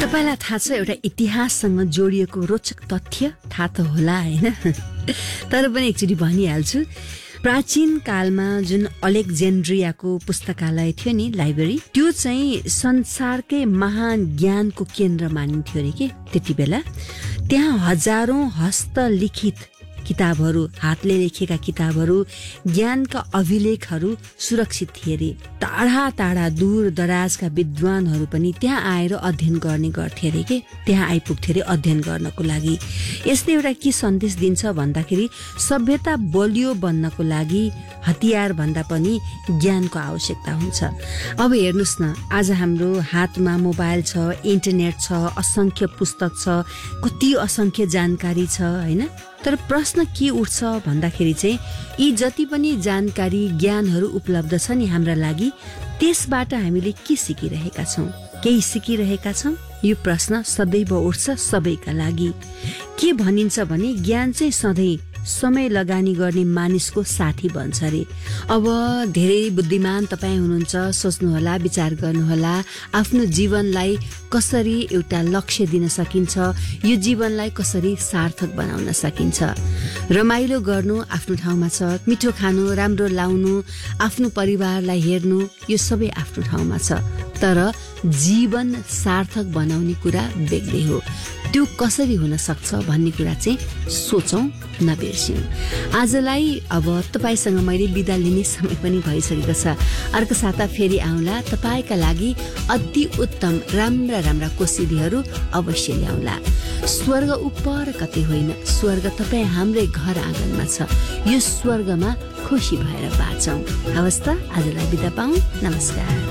तपाईलाई थाहा छ एउटा इतिहाससँग जोडिएको रोचक तथ्य थाहा त होला हैन तर पनि एकचोटि भनिहाल्छु प्राचीन कालमा जुन अलेक्जेन्ड्रियाको पुस्तकालय थियो नि लाइब्रेरी त्यो चाहिँ संसारकै महान ज्ञानको केन्द्र मानिन्थ्यो रे के त्यति बेला त्यहाँ हजारौं हस्तलिखित किताबहरू हातले लेखेका किताबहरू ज्ञानका अभिलेखहरू सुरक्षित थिए रे टाढा टाढा दूर दराजका विद्वानहरू पनि त्यहाँ आएर अध्ययन गर्ने गर्थे रे के त्यहाँ आइपुग्थे रे अध्ययन गर्नको लागि यसले एउटा के सन्देश दिन्छ भन्दाखेरि सभ्यता बलियो बन्नको लागि हतियार भन्दा पनि ज्ञानको आवश्यकता हुन्छ अब हेर्नुस् न आज हाम्रो हातमा मोबाइल छ इन्टरनेट छ असंख्य पुस्तक छ कति असंख्य जानकारी छ हैन तर प्रश्न के उठ्छ भन्दाखेरि चाहिँ यी जति पनि जानकारी ज्ञानहरू उपलब्ध छ नि हाम्रा लागि त्यसबाट हामीले के सिकिरहेका छौं केही सिकिरहेका छौं यो प्रश्न सदैव उठ्छ सबैका लागि के भनिन्छ भने ज्ञान चाहिँ सधैँ समय लगानी गर्ने मानिसको साथी बन्छ रे अब धेरै बुद्धिमान तपाई हुनुहुन्छ सोच्नुहोला विचार गर्नुहोला आफ्नो जीवनलाई कसरी एउटा लक्ष्य दिन सकिन्छ यो जीवनलाई कसरी सार्थक बनाउन सकिन्छ रमाइलो गर्नु आफ्नो ठाउँमा छ मिठो खानु राम्रो लाउनु आफ्नो परिवारलाई हेर्नु यो सबै आफ्नो ठाउँमा छ तर जीवन सार्थक बनाउने कुरा बेग्लै हो त्यो कसरी हुन सक्छ भन्ने कुरा चाहिँ सोचौं नबिर्सियौं आजलाई अब तपाईसँग मैले बिदा लिने समय पनि भइसकेको छ अर्को साता फेरि आउँला तपाईका लागि अति उत्तम राम्रा राम्रा कोसिलीहरू अवश्य ल्याउला स्वर्ग उपर कतै होइन स्वर्ग तपाई हाम्रै घर आँगनमा छ यो स्वर्गमा खुसी भएर बाँचौं हवस् त आजलाई बिदा पाऊँ नमस्कार